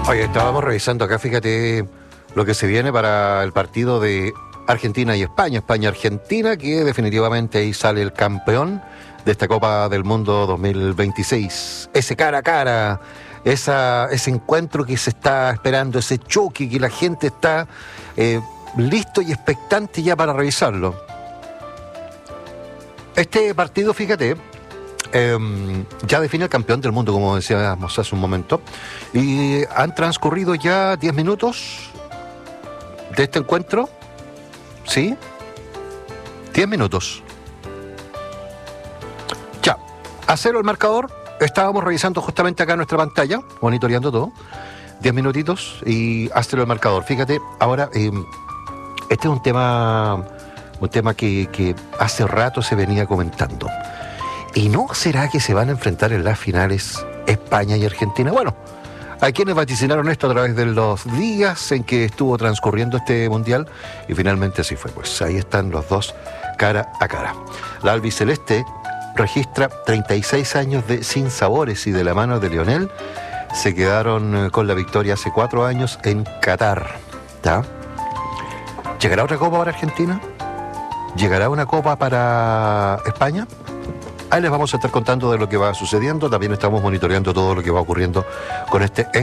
Oye, estábamos revisando acá, fíjate lo que se viene para el partido de Argentina y España, España-Argentina, que definitivamente ahí sale el campeón de esta Copa del Mundo 2026. Ese cara a cara, ese encuentro que se está esperando, ese choque que la gente está listo y expectante ya para revisarlo. Este partido, fíjate, ya define el campeón del mundo, como decíamos hace un momento, y han transcurrido ya 10 minutos de este encuentro, ¿sí? 10 minutos. Ya, a cero el marcador, estábamos revisando justamente acá en nuestra pantalla, monitoreando todo, 10 minutitos y a cero el marcador. Fíjate, ahora, este es un tema que hace rato se venía comentando. ¿Y no será que se van a enfrentar en las finales España y Argentina? Bueno, hay quienes vaticinaron esto a través de los días en que estuvo transcurriendo este mundial y finalmente así fue. Pues ahí están los dos cara a cara. La albiceleste registra 36 años de sinsabores y de la mano de Lionel se quedaron con la victoria hace 4 años en Qatar. ¿Tá? ¿Llegará otra copa para Argentina? ¿Llegará una copa para España? Ahí les vamos a estar contando de lo que va sucediendo. También estamos monitoreando todo lo que va ocurriendo con este